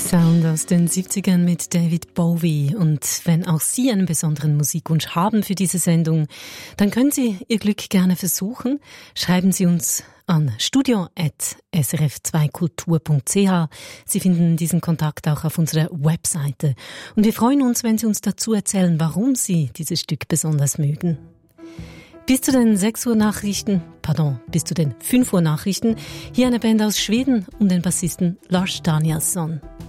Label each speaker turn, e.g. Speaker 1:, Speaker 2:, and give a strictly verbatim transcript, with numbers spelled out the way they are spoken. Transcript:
Speaker 1: Sound aus den siebzigern mit David Bowie. Und wenn auch Sie einen besonderen Musikwunsch haben für diese Sendung, dann können Sie Ihr Glück gerne versuchen. Schreiben Sie uns an studio at s r f zwei kultur punkt c h. Sie finden diesen Kontakt auch auf unserer Webseite. Und wir freuen uns, wenn Sie uns dazu erzählen, warum Sie dieses Stück besonders mögen. Bis zu den sechs Uhr Nachrichten, pardon, bis zu den fünf Uhr Nachrichten, hier eine Band aus Schweden um den Bassisten Lars Danielsson.